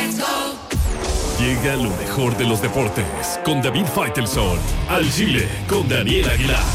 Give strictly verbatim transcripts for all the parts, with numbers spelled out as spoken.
Llega lo mejor de los deportes con David Faitelson. Al Chile con Daniel Aguilar.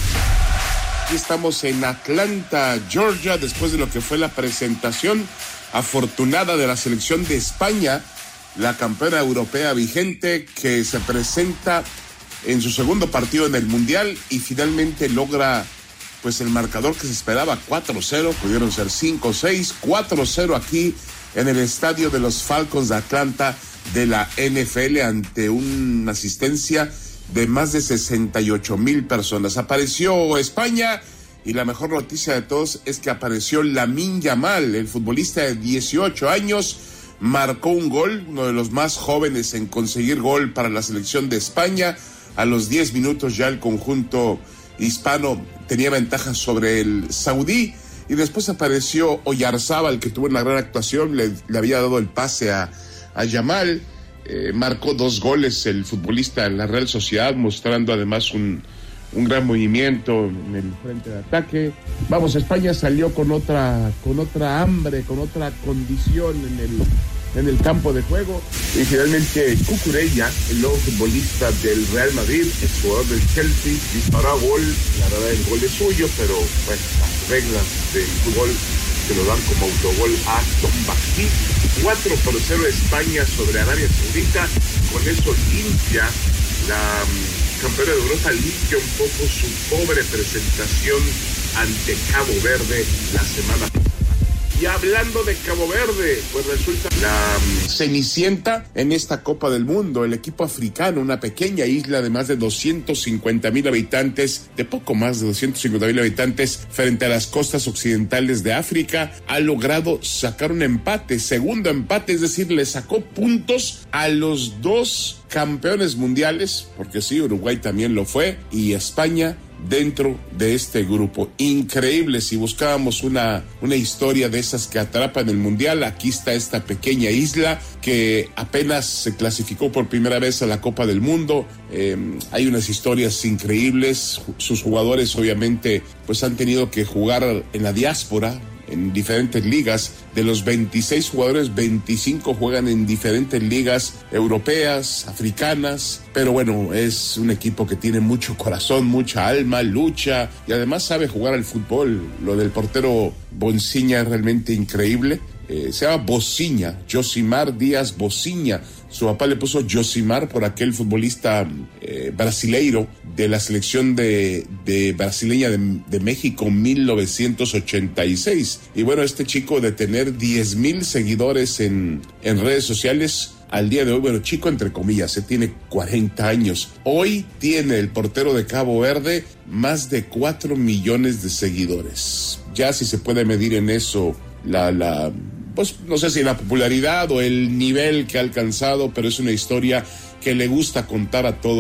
Aquí estamos en Atlanta, Georgia, después de lo que fue la presentación afortunada de la selección de España, la campeona europea vigente, que se presenta en su segundo partido en el Mundial y finalmente logra pues el marcador que se esperaba, cuatro cero, pudieron ser cinco seis, cuatro cero aquí en el estadio de los Falcons de Atlanta de la N F L ante una asistencia de más de sesenta y ocho mil personas. Apareció España y la mejor noticia de todos es que apareció Lamine Yamal, el futbolista de dieciocho años, marcó un gol, uno de los más jóvenes en conseguir gol para la selección de España. A los diez minutos ya el conjunto hispano tenía ventaja sobre el saudí y después apareció Oyarzábal, que tuvo una gran actuación, le, le había dado el pase a, a Yamal, eh, marcó dos goles el futbolista en la Real Sociedad, mostrando además un, un gran movimiento en el frente de ataque. Vamos, España salió con otra, con otra hambre, con otra condición en el en el campo de juego, y finalmente Cucurella, el nuevo futbolista del Real Madrid, el jugador del Chelsea, disparó a gol. La verdad el gol es suyo, pero bueno, las reglas del fútbol se lo dan como autogol a Aston Bakti. cuatro por cero España sobre Arabia Saudita. Con eso limpia la um, campeona de Europa, limpia un poco su pobre presentación ante Cabo Verde la semana pasada. Y hablando de Cabo Verde, pues resulta la um, cenicienta en esta Copa del Mundo. El equipo africano, una pequeña isla de más de doscientos cincuenta mil habitantes, de poco más de doscientos cincuenta mil habitantes, frente a las costas occidentales de África, ha logrado sacar un empate, segundo empate, es decir, le sacó puntos a los dos campeones mundiales, porque sí, Uruguay también lo fue, y España dentro de este grupo. Increíble. Si buscábamos una, una historia de esas que atrapan el Mundial, aquí está esta pequeña isla que apenas se clasificó por primera vez a la Copa del Mundo. Eh, hay unas historias increíbles. Sus jugadores obviamente pues han tenido que jugar en la diáspora, en diferentes ligas. De los veintiséis jugadores, veinticinco juegan en diferentes ligas europeas, africanas, pero bueno, es un equipo que tiene mucho corazón, mucha alma, lucha y además sabe jugar al fútbol. Lo del portero Bonciña es realmente increíble. Eh, se llama Bociña, Josimar Díaz Bociña. Su papá le puso Josimar por aquel futbolista eh, brasileiro de la selección de, de brasileña de, de México mil novecientos ochenta y seis. Y bueno, este chico de tener diez mil seguidores en, en redes sociales, al día de hoy, bueno, chico entre comillas, se tiene cuarenta años. Hoy tiene el portero de Cabo Verde más de cuatro millones de seguidores. Ya si se puede medir en eso la... la pues no sé si la popularidad o el nivel que ha alcanzado, pero es una historia que le gusta contar a todos.